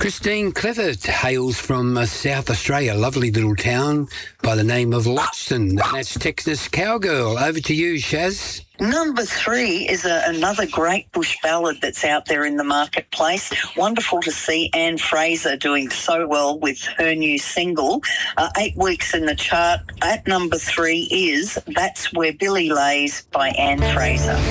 Christine Clifford hails from South Australia, lovely little town by the name of Loxton. That's Texas Cowgirl. Over to you, Shaz. Number 3 is another great bush ballad that's out there in the marketplace. Wonderful to see Anne Fraser doing so well with her new single. 8 weeks in the chart. At number 3 is That's Where Billy Lays by Anne Fraser.